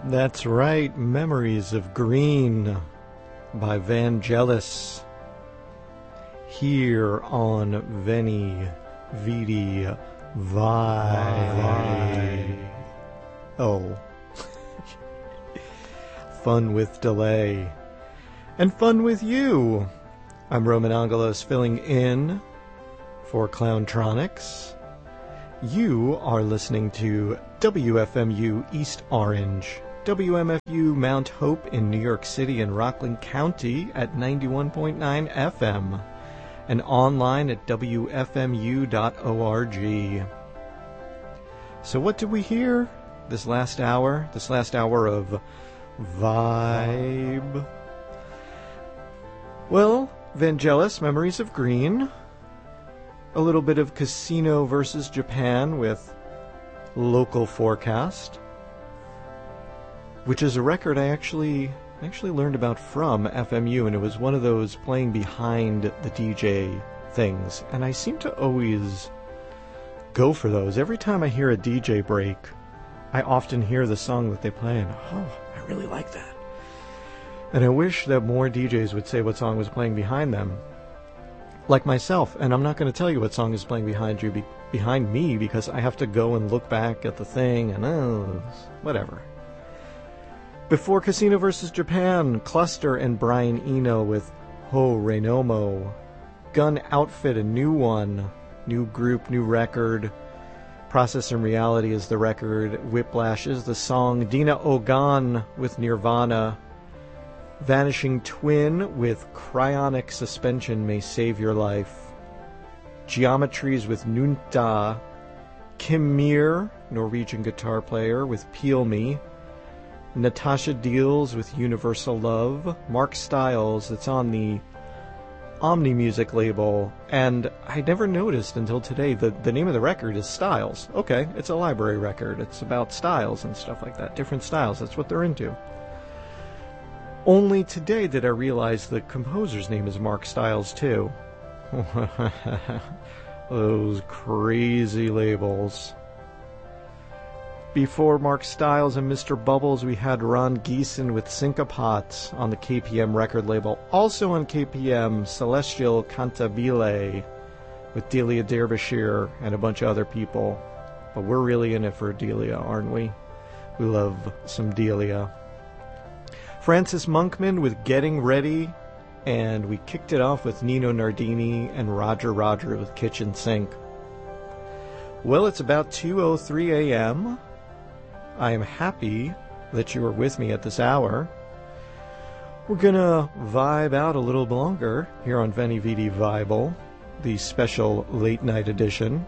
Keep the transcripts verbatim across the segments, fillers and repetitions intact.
That's right, Memories of Green by Vangelis here on Veni Vidi Vibe. Oh. Fun with delay. And fun with you. I'm Roman Angelos filling in for Clowntronics. You are listening to W F M U East Orange, W M F U Mount Hope in New York City and Rockland County at ninety-one point nine F M, and online at W F M U dot org. So what did we hear this last hour? This last hour of Vibe? Well, Vangelis, Memories of Green. A little bit of Casino versus Japan with Local Forecast, which is a record I actually actually learned about from F M U, and it was one of those playing behind the D J things, and I seem to always go for those. Every time I hear a D J break, I often hear the song that they play, and oh, I really like that. And I wish that more D Js would say what song was playing behind them, like myself. And I'm not going to tell you what song is playing behind you, be- behind me, because I have to go and look back at the thing, and oh, whatever. Before Casino versus Japan, Cluster and Brian Eno with Ho Renomo. Gun Outfit, a new one. New group, new record. Process and Reality is the record. Whiplash is the song. Dina Ogan with Nirvana. Vanishing Twin with Cryonic Suspension May Save Your Life. Geometries with Nunta. Kim Mir, Norwegian guitar player, with Peel Me. Natasha Deals with Universal Love. Mark Styles, it's on the Omni Music label, and I never noticed until today that the name of the record is Styles. Okay, it's a library record. It's about styles and stuff like that. Different styles, that's what they're into. Only today did I realize the composer's name is Mark Styles, too. Those crazy labels. Before Mark Styles and Mister Bubbles, we had Ron Geeson with Syncopat on the K P M record label. Also on K P M, Celestial Cantabile with Delia Derbyshire and a bunch of other people. But we're really in it for Delia, aren't we? We love some Delia. Francis Monkman with Getting Ready, and we kicked it off with Nino Nardini and Roger Roger with Kitchen Sink. Well, it's about two oh three a.m. I am happy that you are with me at this hour. We're gonna vibe out a little longer here on Veni Vidi Vibe, the special late night edition.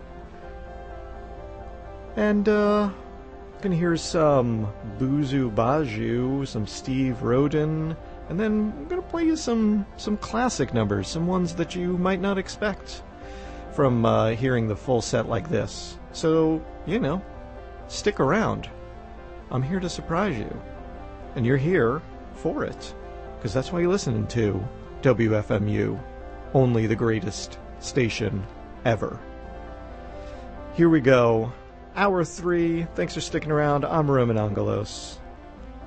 And, uh... gonna hear some Buzu Baju, some Steve Roden, and then I'm gonna play you some some classic numbers, some ones that you might not expect from uh, hearing the full set like this. So, you know, stick around. I'm here to surprise you, and you're here for it, because that's why you're listening to W F M U, only the greatest station ever. Here we go. Hour three. Thanks for sticking around. I'm Roman Angelos.